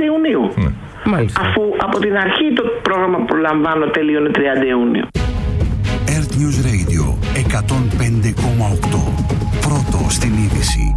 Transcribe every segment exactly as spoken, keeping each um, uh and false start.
Ιουνίου. Ναι. Μάλιστα. Αφού από την αρχή το πρόγραμμα που προλαμβάνω τελείωνε τριάντα Ιουνίου. Earth News Radio εκατόν πέντε κόμμα οκτώ. Πρώτο στην είδηση.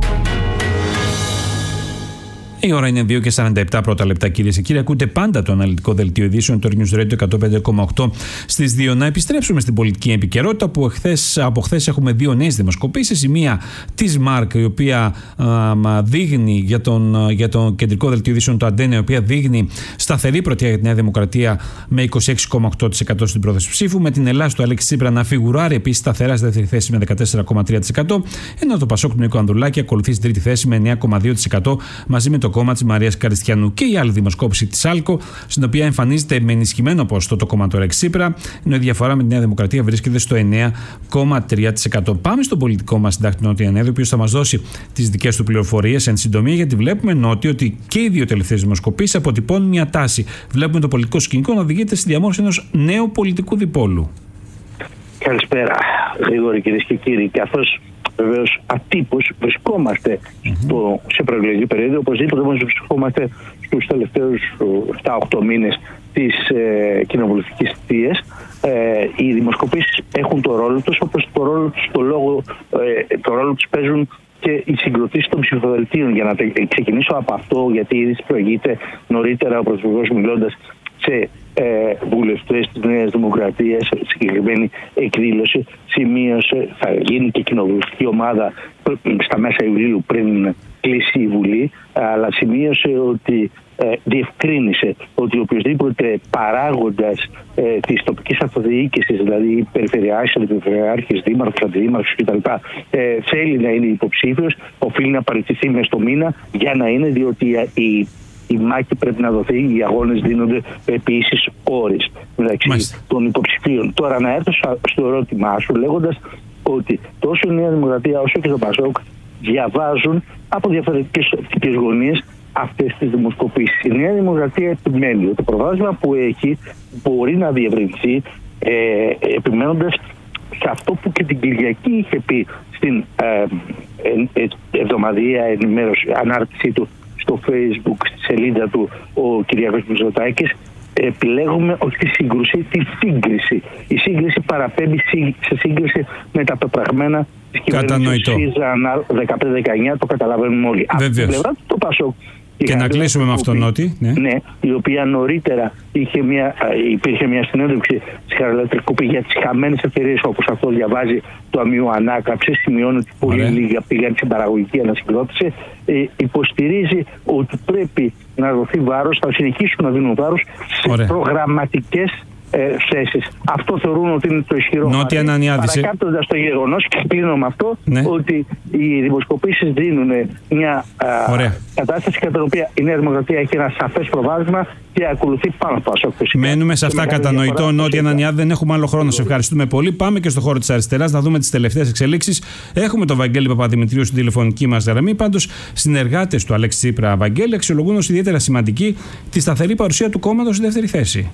Η ώρα είναι δύο και σαράντα επτά πρώτα λεπτά, κυρίες και κύριοι. Ακούτε πάντα το αναλυτικό δελτίο ειδήσεων του News Radio εκατόν πέντε κόμμα οκτώ στις δύο. Να επιστρέψουμε στην πολιτική επικαιρότητα, που εχθές, από χθες έχουμε δύο νέες δημοσκοπήσεις. Η μία της ΜΑΡΚ, η οποία α, δείχνει για τον, για τον κεντρικό δελτίο ειδήσεων του Αντένα, η οποία δείχνει σταθερή πρωτεία για τη Νέα Δημοκρατία με είκοσι έξι κόμμα οκτώ τοις εκατό στην πρόθεση ψήφου. Με την Ελλάδα του Αλέξη Τσίπρα να φιγουράρει επίσης σταθερά στη δεύτερη θέση με δεκατέσσερα κόμμα τρία τοις εκατό. Ενώ το Πασόκ του Νίκου Ανδρουλάκη ακολουθεί στην τρίτη θέση με εννέα κόμμα δύο τοις εκατό μαζί με το κόμμα της Μαρίας Καριστιανού. Και η άλλη δημοσκόπηση της Άλκο, στην οποία εμφανίζεται με ενισχυμένο ποσοστό το κόμμα του Αλέξη Τσίπρα, ενώ η διαφορά με τη Νέα Δημοκρατία βρίσκεται στο εννέα κόμμα τρία τοις εκατό. Πάμε στον πολιτικό μας συντάκτη Νότι Ανέδη, ο οποίος θα μας δώσει τις δικές του πληροφορίες εν συντομία, γιατί βλέπουμε Νότι ότι και οι δύο τελευταίες δημοσκοπήσεις αποτυπώνουν μια τάση. Βλέπουμε το πολιτικό σκηνικό να οδηγείται στη διαμόρφωση ενός νέου πολιτικού διπόλου. Καλησπέρα, Γρήγορη, κυρίες και κύριοι. Καθώς βεβαίως ατύπως βρισκόμαστε mm-hmm. στο, σε προεκλογική περίοδο, οπωσδήποτε όμως βρισκόμαστε στους τελευταίους επτά οκτώ μήνες της ε, κοινοβουλευτικής θητείας. Ε, οι δημοσκοπήσεις έχουν το ρόλο τους, όπως το ρόλο τους, το λόγο, ε, το ρόλο τους παίζουν και οι συγκροτήσεις των ψηφοδελτίων. Για να ξεκινήσω από αυτό, γιατί ήδη προηγείται νωρίτερα ο Πρωθυπουργός μιλώντας σε ε, βουλευτές της Νέας Δημοκρατίας, συγκεκριμένη εκδήλωση, σημείωσε, θα γίνει και κοινοβουλευτική ομάδα στα μέσα Ιουλίου πριν κλείσει η Βουλή, αλλά σημείωσε ότι ε, διευκρίνησε ότι οποιοδήποτε παράγοντας ε, της τοπικής αυτοδιοίκησης, δηλαδή περιφερειάρχης, αντιπεριφερειάρχης, δήμαρχος, αντιδήμαρχος κτλ., ε, θέλει να είναι υποψήφιος, οφείλει να παραιτηθεί μες στο μήνα για να είναι, διότι η η μάχη πρέπει να δοθεί, οι αγώνες δίνονται επί ίσης όρης μεταξύ Μάλιστα. των υποψηφίων. Τώρα να έρθω στο ερώτημά σου λέγοντας ότι τόσο η Νέα Δημοκρατία όσο και το Πασόκ διαβάζουν από διαφορετικές οπτικές γωνίες αυτές τις δημοσκοπήσεις. Η Νέα Δημοκρατία επιμένει ότι το προβάδισμα που έχει μπορεί να διευρυνθεί, ε, επιμένοντας σε αυτό που και την Κυριακή είχε πει στην ε, ε, ε, εβδομαδιαία ενημέρωση, ανάρτησή του στο Facebook, στη σελίδα του, ο Κυριάκος Μητσοτάκης. Επιλέγουμε όχι τη σύγκρουση, τη σύγκριση. Η σύγκριση παραπέμπει σε σύγκριση με τα πεπραγμένα της κυβέρνησης ΣΥΡΙΖΑ δεκαπέντε δεκαεννιά, το καταλαβαίνουμε όλοι. Από την πλευρά του το Πασόκ. Και να κλείσουμε με αυτόν, Νότι. Ναι. ναι, η οποία νωρίτερα είχε μια, υπήρχε μια συνέντευξη της Χαραλέτρης Κούπη για τις χαμένες ευκαιρίες, όπως αυτό διαβάζει το Αμείο Ανάκαμψη. Σημειώνει ότι πολύ λίγα πήγαν στην παραγωγική ανασυγκρότηση. Ε, υποστηρίζει ότι πρέπει να δοθεί βάρος, θα συνεχίσουν να δίνουν βάρος σε Ωραία. προγραμματικές Ε, θέσεις. Αυτό θεωρούν ότι είναι το ισχυρό Νότι Ανανιάδης. Παρακάπτοντας το γεγονός, και κλείνω με αυτό, ναι. ότι οι δημοσκοπήσεις δίνουν μια α, κατάσταση κατά την οποία η Νέα Δημοκρατία έχει ένα σαφές προβάδισμα και ακολουθεί πάνω από αυτό. Μένουμε σε αυτά κατανοητό. Νότι Ανανιάδη, δεν έχουμε άλλο χρόνο. Σε ευχαριστούμε πολύ. Πάμε και στο χώρο της αριστεράς να δούμε τις τελευταίες εξελίξεις. Έχουμε τον Βαγγέλη Παπαδημητρίου στην τηλεφωνική μας γραμμή. Πάντως, συνεργάτες του Αλέξη Τσίπρα, Βαγγέλη, αξιολογούν ως ιδιαίτερα σημαντική τη σταθερή παρουσία του κόμματος στη δεύτερη θέση.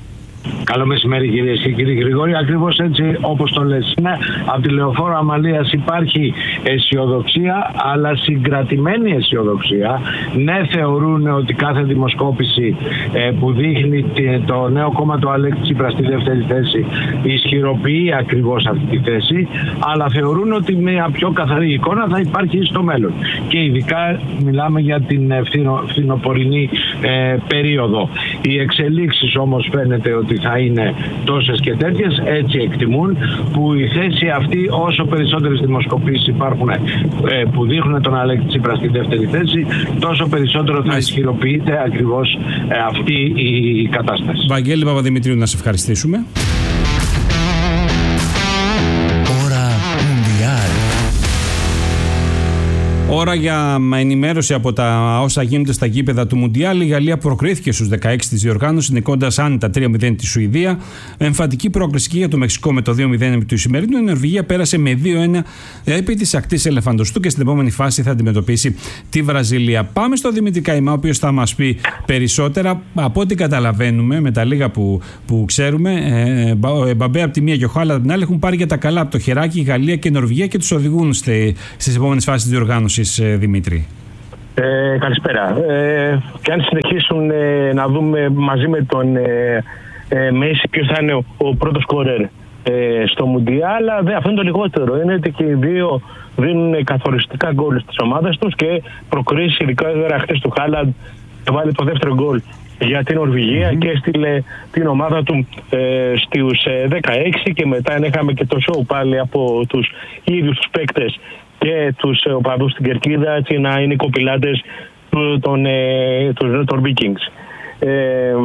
Καλό μεσημέρι, κυρίες και κύριοι. Γρηγόρη, ακριβώς έτσι όπως το λες. Ναι, από τη Λεωφόρο Αμαλίας υπάρχει αισιοδοξία, αλλά συγκρατημένη αισιοδοξία. Ναι, θεωρούν ότι κάθε δημοσκόπηση ε, που δείχνει το νέο κόμμα του Αλέξη Τσίπρα στη δεύτερη θέση ισχυροποιεί ακριβώς αυτή τη θέση, αλλά θεωρούν ότι μια πιο καθαρή εικόνα θα υπάρχει στο μέλλον. Και ειδικά μιλάμε για την φθινο, φθινοπορεινή ε, περίοδο. Οι εξελίξεις όμως φαίνεται ότι θα είναι τόσες και τέτοιες, έτσι εκτιμούν, που η θέση αυτή, όσο περισσότερες δημοσκοπήσεις υπάρχουν ε, που δείχνουν τον Αλέξη Τσίπρα στη δεύτερη θέση, τόσο περισσότερο θα ισχυροποιείται ακριβώς ε, αυτή η κατάσταση. Βαγγέλη Παπαδημητρίου, να σε ευχαριστήσουμε. Ώρα για ενημέρωση από τα όσα γίνονται στα γήπεδα του Μουντιάλ. Η Γαλλία προκρίθηκε στους δεκαέξι της διοργάνωσης, νικώντας άνετα τρία μηδέν τη Σουηδία. Εμφαντική πρόκριση και για το Μεξικό με το δύο μηδέν επί του Ισημερινού. Η Νορβηγία πέρασε με δύο ένα επί της ακτής Ελεφαντοστού και στην επόμενη φάση θα αντιμετωπίσει τη Βραζιλία. Πάμε στο Δημήτρη Καϊμά, ο οποίος θα μας πει περισσότερα. Από ό,τι καταλαβαίνουμε, με τα λίγα που, που ξέρουμε, ε, Μπαμπέ από τη μία και ο Χάλα από την άλλη έχουν πάρει για τα καλά από το χεράκι η Γαλλία και η Νορβηγία και τους οδηγούν στις επόμενες φάσεις της διοργάνωσης. Δημήτρη. Ε, καλησπέρα. Ε, και αν συνεχίσουν ε, να δούμε μαζί με τον ε, ε, Μέση ποιος θα είναι ο, ο πρώτος σκόρερ ε, στο Μουντιάλ, αλλά δε, αυτό είναι το λιγότερο. Είναι ότι και οι δύο δίνουν καθοριστικά γκολ στις ομάδες τους και προκρίσεις, ειδικά χτες του Χάλαντ, βάλει το δεύτερο γκολ για την Νορβηγία mm-hmm. και έστειλε την ομάδα του ε, στους ε, δεκαέξι, και μετά είχαμε και το σοου πάλι από τους ίδιους τους παίκτες και τους ε, οπαδούς στην Κερκίδα, έτσι να είναι οι κοπηλάτες των, ε, των Vikings. Ε,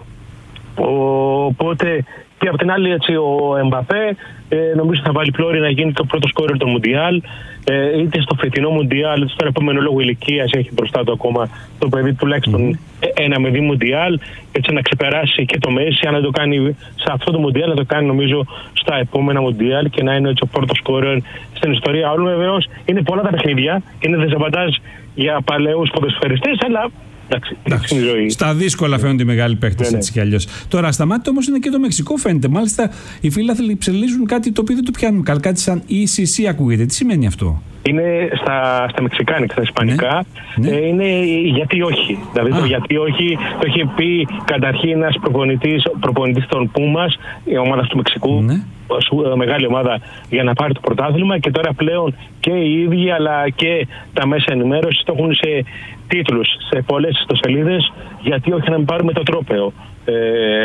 οπότε και από την άλλη, έτσι, ο Εμπαπέ ε, νομίζω θα βάλει πλώρη να γίνει το πρώτο σκόρερ του Μουντιάλ, ε, είτε στο φετινό Μουντιάλ, είτε στον επόμενο, λόγο ηλικίας έχει μπροστά του ακόμα το παιδί τουλάχιστον mm-hmm. ένα με δύο Μουντιάλ, έτσι να ξεπεράσει και το Μέση. Αν δεν το κάνει σε αυτό το Μουντιάλ, να το κάνει νομίζω στα επόμενα Μουντιάλ και να είναι έτσι ο πρώτος σκόρερ στην ιστορία. Όλου βεβαίως είναι πολλά τα παιχνίδια, είναι δεζαβαντάζ για παλαιούς ποδοσφαιριστές, αλλά εντάξει, εντάξει, ζωή. Στα δύσκολα φαίνονται οι μεγάλοι παίκτες, ναι, έτσι κι αλλιώς. Τώρα, στα μάτια όμως είναι και το Μεξικό, φαίνεται. Μάλιστα, οι φίλαθλοι ψελίζουν κάτι το οποίο δεν το πιάνουν καλά. Κάτι σαν ι σι σι ακούγεται. Τι σημαίνει αυτό? Είναι στα, στα μεξικάνικα, στα ισπανικά. Ναι. Ε, είναι γιατί όχι. Δηλαδή, Α. το γιατί όχι το είχε πει καταρχήν ένας προπονητής, προπονητής των Πούμας, η ομάδα του Μεξικού. Ναι. Μεγάλη ομάδα για να πάρει το πρωτάθλημα, και τώρα πλέον και οι ίδιοι αλλά και τα μέσα ενημέρωση το έχουν σε τίτλους, σε πολλές ιστοσελίδες, γιατί όχι να μην πάρουμε το τρόπαιο ε,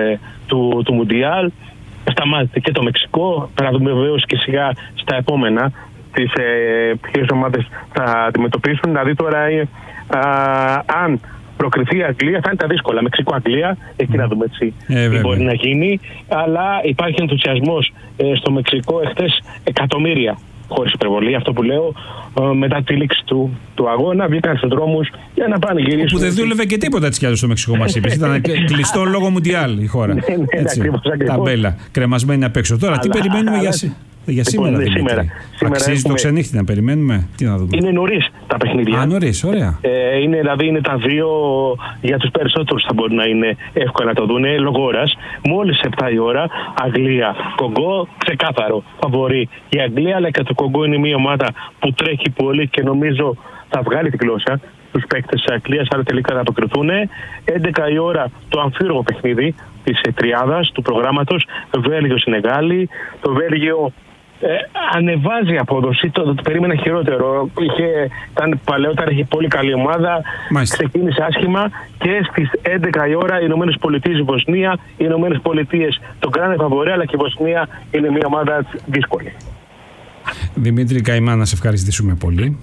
του, του Μουντιάλ. Σταμάτησε και το Μεξικό, θα δούμε βεβαίως και σιγά στα επόμενα τις ε, ποιες ομάδες θα αντιμετωπίσουν. Δηλαδή τώρα ε, α, αν προκριθεί η Αγγλία θα είναι τα δύσκολα. Μεξικό-Αγγλία, εκεί mm. να δούμε έτσι ε, τι μπορεί να γίνει. Αλλά υπάρχει ενθουσιασμός ε, στο Μεξικό, εχθές εκατομμύρια, χωρίς υπερβολή, αυτό που λέω, ε, μετά τη λήξη του, του αγώνα, βγήκαν στους δρόμους για να πάνε γυρίσουν. Που δεν δούλευε και τίποτα έτσι κι άλλο στο Μεξικό, μας είπες. Ήταν κλειστό λόγω Μουντιάλ η χώρα. Ναι, ναι, έτσι, ακριβώς, ακριβώς. Ταμπέλα, κρεμασμένη απ' έξω. Τώρα, αλλά, τι περιμένουμε αλλά, για σήμερα? Για σήμερα, λοιπόν, σήμερα, σήμερα αξίζει έχουμε... το ξενύχτη να περιμένουμε? Τι να δούμε? Είναι νωρίς τα παιχνίδια. Α, νωρίς, ωραία. Ε, είναι, δηλαδή είναι τα δύο, για τους περισσότερους θα μπορεί να είναι εύκολα να το δουν λόγω ώρας. Μόλις επτά η ώρα, Αγγλία, Κογκό, ξεκάθαρο φαβορεί η Αγγλία, αλλά και το Κογκό είναι μια ομάδα που τρέχει πολύ και νομίζω θα βγάλει την γλώσσα τους παίκτες της Αγγλίας, αλλά τελικά θα αποκριθούν. έντεκα η ώρα το αμφίρογο παιχνίδι της τριάδας του προγράμματος, Βέλγιο-Σενεγάλη. Το Βέλγιο Ε, ανεβάζει απόδοση, το, το, το περίμενα χειρότερο. Είχε, ήταν παλαιότερα, είχε πολύ καλή ομάδα. Μάλιστα. Ξεκίνησε άσχημα και στις έντεκα η ώρα οι Ηνωμένες Πολιτείες, η Βοσνία, οι Ηνωμένες Πολιτείες τον κάνανε φαβορέ, αλλά και η Βοσνία είναι μια ομάδα δύσκολη. Δημήτρη Καημά, να σε ευχαριστήσουμε πολύ.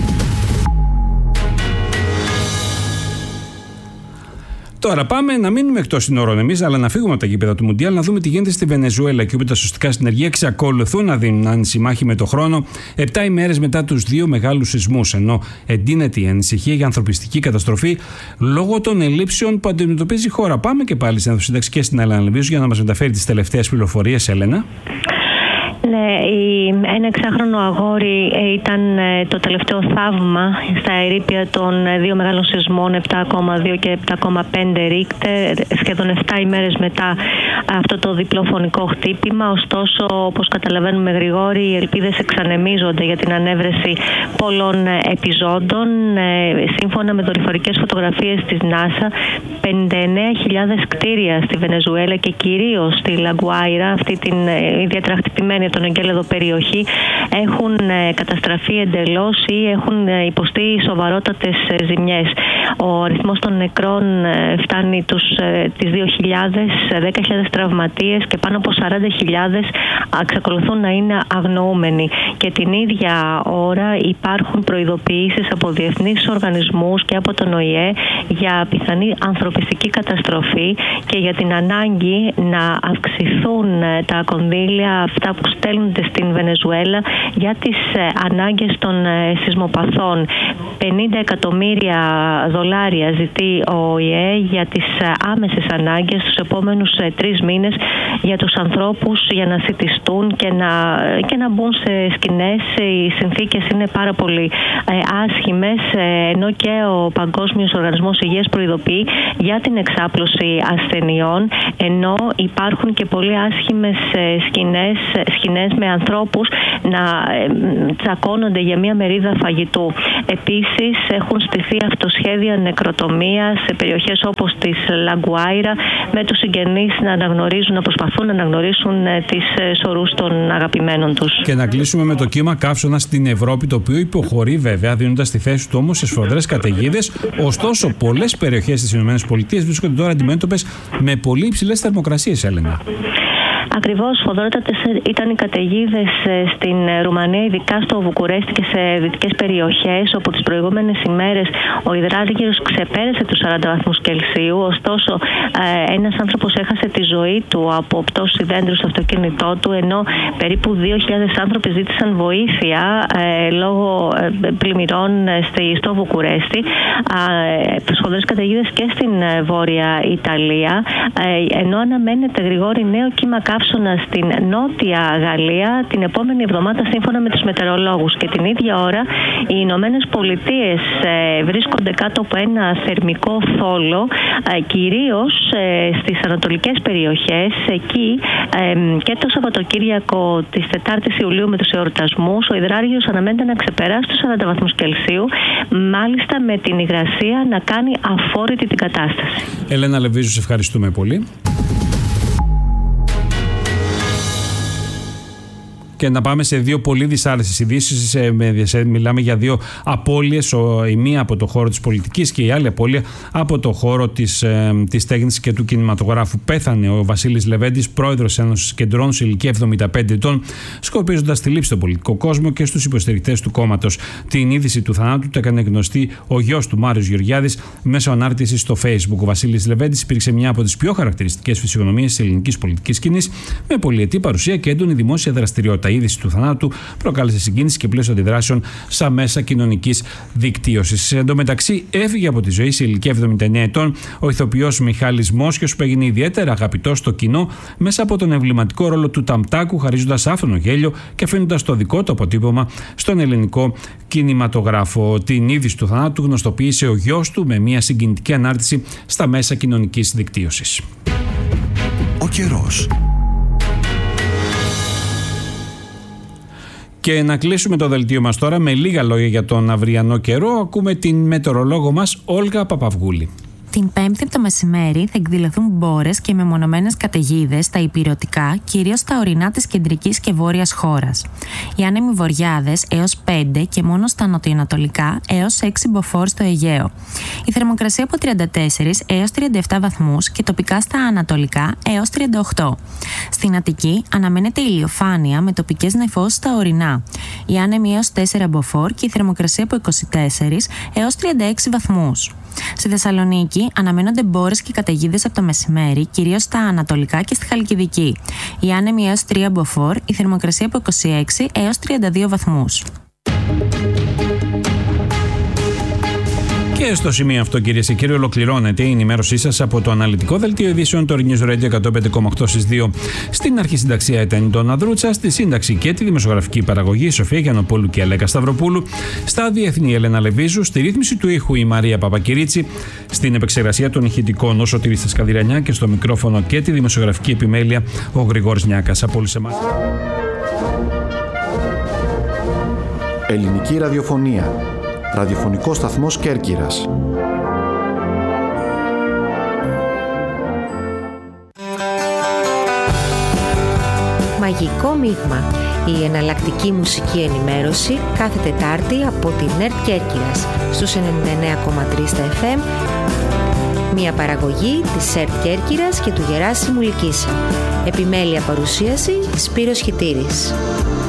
Τώρα πάμε να μείνουμε εκτός συνόρων εμείς, αλλά να φύγουμε από τα γήπεδα του Μουντιάλ, να δούμε τι γίνεται στη Βενεζουέλα, και όπου τα σωστικά συνεργεία εξακολουθούν να δίνουν άνηση με το χρόνο, επτά ημέρες μετά τους δύο μεγάλους σεισμούς. Ενώ εντείνεται η ανησυχία για ανθρωπιστική καταστροφή λόγω των ελλείψεων που αντιμετωπίζει η χώρα. Πάμε και πάλι στην Αθωσύνταξη και στην Έλενα Λεβίζου για να μας μεταφέρει τις τελευταίες πληροφορίες. Έλενα. Ναι, ένα εξάχρονο αγόρι ήταν το τελευταίο θαύμα στα ερείπια των δύο μεγάλων σεισμών, επτά κόμμα δύο και επτά κόμμα πέντε Ρίκτερ, σχεδόν επτά ημέρες μετά αυτό το διπλό φωνικό χτύπημα. Ωστόσο, όπως καταλαβαίνουμε, Γρηγόρη, οι ελπίδες εξανεμίζονται για την ανέβρεση πολλών επιζώντων. Σύμφωνα με δορυφορικές φωτογραφίες της NASA, πενήντα εννέα χιλιάδες κτίρια στη Βενεζουέλα και κυρίως στη Λαγκουάιρα, αυτή την ιδιαίτερα χτυπημένη τον εγκέλεδο περιοχή, έχουν καταστραφεί εντελώς ή έχουν υποστεί σοβαρότατες ζημιές. Ο αριθμός των νεκρών φτάνει τους, τις δύο χιλιάδες, δέκα χιλιάδες τραυματίες και πάνω από σαράντα χιλιάδες εξακολουθούν να είναι αγνοούμενοι. Και την ίδια ώρα υπάρχουν προειδοποιήσεις από διεθνείς οργανισμούς και από τον Ο Η Ε για πιθανή ανθρωπιστική καταστροφή και για την ανάγκη να αυξηθούν τα κονδύλια αυτά που στέλνονται στην Βενεζουέλα για τις ανάγκες των σεισμοπαθών. πενήντα εκατομμύρια δολάρια ζητεί ο Ο Η Ε για τις άμεσες ανάγκες τους επόμενους τρεις μήνες για τους ανθρώπους, για να σιτιστούν και να, και να μπουν σε σκηνές. Οι συνθήκες είναι πάρα πολύ άσχημες, ενώ και ο Παγκόσμιος Οργανισμός Υγείας προειδοποιεί για την εξάπλωση ασθενειών, ενώ υπάρχουν και πολύ άσχημες σκηνές, σκηνές σκηνές με ανθρώπους να τσακώνονται για μια μερίδα φαγητού. Επίσης έχουν στηθεί αυτοσχέδια νεκροτομία σε περιοχές όπως της Λαγκουάιρα, με τους συγγενείς να αναγνωρίζουν, να προσπαθούν να αναγνωρίσουν τις σωρούς των αγαπημένων τους. Και να κλείσουμε με το κύμα καύσωνα στην Ευρώπη, το οποίο υποχωρεί βέβαια, δίνοντας τη θέση του όμως σε σφοδρές καταιγίδες. Ωστόσο, πολλές περιοχές της ΗΠΑ βρίσκονται τώρα αντιμέτωπες με πολύ υψηλές θερμοκρασίες, Έλενα. Ακριβώς, σφοδρότατες ήταν οι καταιγίδες στην Ρουμανία, ειδικά στο Βουκουρέστι και σε δυτικές περιοχές, όπου τις προηγούμενες ημέρες ο υδράργυρος ξεπέρασε τους σαράντα βαθμούς Κελσίου. Ωστόσο, ένας άνθρωπος έχασε τη ζωή του από πτώση δέντρου στο αυτοκίνητό του, ενώ περίπου δύο χιλιάδες άνθρωποι ζήτησαν βοήθεια ε, λόγω ε, πλημμυρών στο Βουκουρέστι. Ε, σφοδρές καταιγίδες και στην Βόρεια Ιταλία, ε, ενώ αναμένεται, Γρηγόρη, νέο κύμα καύσωνα στην Νότια Γαλλία την επόμενη εβδομάδα, σύμφωνα με τους μετεωρολόγους. Και την ίδια ώρα οι Ηνωμένες Πολιτείες ε, βρίσκονται κάτω από ένα θερμικό θόλο, ε, κυρίως ε, στις ανατολικές περιοχές. Εκεί ε, και το Σαββατοκύριακο της τετάρτης Ιουλίου με τους εορτασμούς, ο υδράργυρος αναμένεται να ξεπεράσει τους σαράντα βαθμούς Κελσίου, μάλιστα με την υγρασία να κάνει αφόρητη την κατάσταση. Έλενα Λεβίζου, σε ευχαριστούμε πολύ. Και να πάμε σε δύο πολύ δυσάρεστες ειδήσεις. Μιλάμε για δύο απώλειες. Η μία από το χώρο της πολιτικής και η άλλη απώλεια από το χώρο της, της τέχνης και του κινηματογράφου. Πέθανε ο Βασίλης Λεβέντης, πρόεδρος Ένωσης Κεντρών, σε ηλικία εβδομήντα πέντε ετών, σκορπίζοντας τη λήψη στον πολιτικό κόσμο και στους υποστηρικτές του κόμματος. Την είδηση του θανάτου το έκανε γνωστή ο γιος του, Μάριος Γεωργιάδης, μέσω ανάρτησης στο Facebook. Ο Βασίλης Λεβέντης υπήρξε μια από τις πιο χαρακτηριστικές φυσιογνωμίες της ελληνικής πολιτικής σκηνής, με πολυετή παρουσία και έντονη δημόσια δραστηριότητα. Η είδηση του θανάτου προκάλεσε συγκίνηση και πλαίσιο αντιδράσεων στα μέσα κοινωνικής δικτύωσης. Εν τω μεταξύ, έφυγε από τη ζωή σε ηλικία εβδομήντα εννέα ετών ο ηθοποιός Μιχάλης Μόσχιος, που έγινε ιδιαίτερα αγαπητός στο κοινό μέσα από τον εμβληματικό ρόλο του Ταμτάκου, χαρίζοντας άφθονο γέλιο και αφήνοντας το δικό του αποτύπωμα στον ελληνικό κινηματογράφο. Την είδηση του θανάτου γνωστοποίησε ο γιος του με μια συγκινητική ανάρτηση στα μέσα κοινωνικής δικτύωσης. Ο καιρός. Και να κλείσουμε το δελτίο μας τώρα με λίγα λόγια για τον αυριανό καιρό. Ακούμε την μετεωρολόγο μας Όλγα Παπαυγούλη. Την Πέμπτη το μεσημέρι θα εκδηλωθούν μπόρες και μεμονωμένες καταιγίδες στα ηπειρωτικά, κυρίως στα ορεινά της κεντρικής και βόρειας χώρας. Οι άνεμοι βορειάδες έως πέντε και μόνο στα νοτιοανατολικά έως έξι μποφόρ στο Αιγαίο. Η θερμοκρασία από τριάντα τέσσερα έως τριάντα επτά βαθμούς και τοπικά στα ανατολικά έως τριάντα οκτώ. Στην Αττική αναμένεται ηλιοφάνεια με τοπικές νεφώσεις στα ορεινά. Οι άνεμοι έως τέσσερα μποφόρ και η θερμοκρασία από είκοσι τέσσερα έως τριάντα έξι βαθμούς. Στη Θεσσαλονίκη αναμένονται μπόρες και καταιγίδες από το μεσημέρι, κυρίως στα ανατολικά και στη Χαλκιδική. Οι άνεμοι έως τρία μποφόρ, η θερμοκρασία από είκοσι έξι έως τριάντα δύο βαθμούς. Και στο σημείο αυτό, κυρίες και κύριοι, ολοκληρώνεται η ενημέρωσή σας από το αναλυτικό δελτίο ειδήσεων του News Radio εκατόν πέντε κόμμα οκτώ στις δύο. Στην αρχισυνταξία ήταν η Ντόνα Δρούτσα, στη σύνταξη και τη δημοσιογραφική παραγωγή η Σοφία Γιαννοπούλου και η Αλέκα Σταυροπούλου, στα διεθνή Έλενα Λεβίζου, στη ρύθμιση του ήχου η Μαρία Παπακυρίτσι, στην επεξεργασία των ηχητικών ο Σωτήρης Καδηρανιά και στο μικρόφωνο και τη δημοσιογραφική επιμέλεια ο Γρηγόρης Νιάκας. Από όλους εμάς. Ελληνική ραδιοφωνία. Ραδιοφωνικός σταθμός Κέρκυρας. Μαγικό μείγμα. Η εναλλακτική μουσική ενημέρωση κάθε Τετάρτη από την ΕΡΤ Κέρκυρας στους ενενήντα εννέα κόμμα τρία στα εφ εμ. Μια παραγωγή της ΕΡΤ Κέρκυρας και του Γεράσιμου Λυκίσα. Επιμέλεια παρουσίαση Σπύρος Χιτήρης.